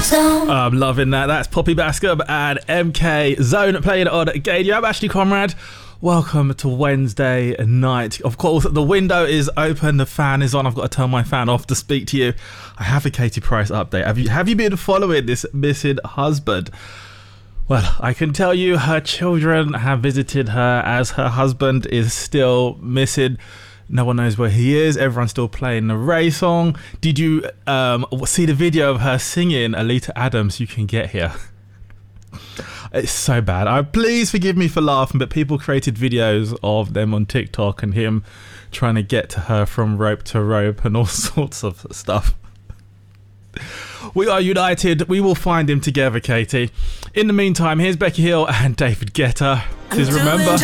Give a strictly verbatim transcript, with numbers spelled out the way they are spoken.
I'm loving that. That's Poppy Bascom and M K Zone playing on Gadio. I'm Ashley Conrad. Welcome to Wednesday night. Of course, the window is open, the fan is on. I've got to turn my fan off to speak to you. I have a Katie Price update. Have you have you been following this missing husband? Well, I can tell you her children have visited her as her husband is still missing. No one knows where he is. Everyone's still playing the Ray song. Did you um, see the video of her singing Alita Adams, You Can Get Here? It's so bad. I, please forgive me for laughing, but people created videos of them on TikTok and him trying to get to her from rope to rope and all sorts of stuff. We are united. We will find him together, Katie. In the meantime, here's Becky Hill and David Guetta. This is Remember.